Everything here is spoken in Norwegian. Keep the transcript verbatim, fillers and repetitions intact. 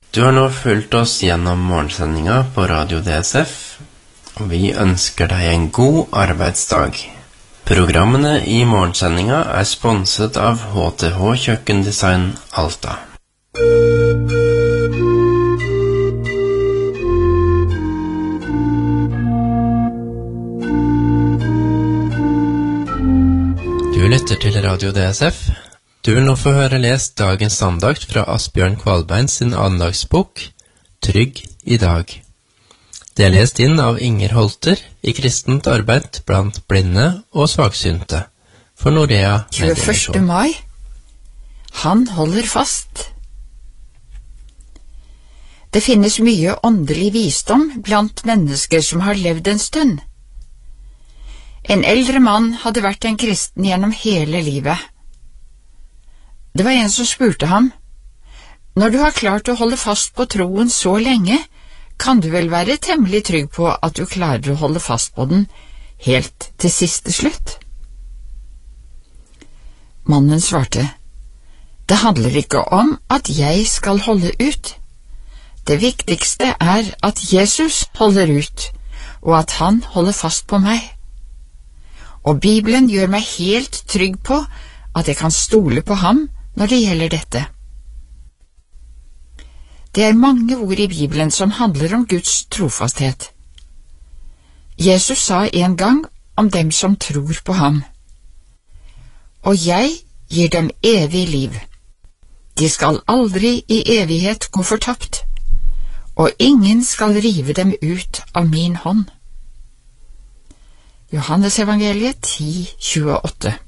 Du har nå fulgt oss gjennom morgensendinga på Radio D S F, og vi ønsker deg en god arbeidsdag. Programmene i morgensendinga er sponset av H T H Kjøkkendesign Alta. Du lytter til Radio D S F. Du vil nå få høre lest dagens andakt fra Asbjørn Kvalbein sin andagsbok, Trygg i dag. Det er lest inn av Inger Holter i kristent arbeid blant blinde og svaksynte for Norea tjueførste mai. Han holder fast. Det finnes mye åndelig visdom blant mennesker som har levd en stund. En eldre mann hadde vært en kristen gjennom hele livet. Det var en som spurte ham, «Når du har klart å holde fast på troen så lenge, kan du vel være temmelig trygg på at du klarer å holde fast på den helt til siste slutt?» Mannen svarte, «Det handler ikke om at jeg skal holde ut. Det viktigste er at Jesus holder ut, og at han holder fast på meg. Og Bibelen gjør meg helt trygg på at jeg kan stole på ham når det gjelder dette. Det er mange ord i Bibelen som handler om Guds trofasthet. Jesus sa en gang om dem som tror på ham, «Og jeg gir dem evig liv. De skal aldri i evighet gå fortapt, og ingen skal rive dem ut av min hånd.» Johannes evangeliet ti tjueåtte.